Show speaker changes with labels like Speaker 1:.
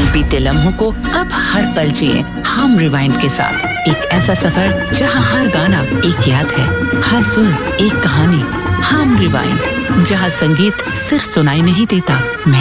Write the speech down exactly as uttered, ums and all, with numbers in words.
Speaker 1: उन बीते लम्हों को अब हर पल जिए हम रिवाइंड के साथ। एक ऐसा सफर जहां हर गाना एक याद है, हर सुर एक कहानी। हम रिवाइंड, जहां संगीत सिर्फ सुनाई नहीं देता,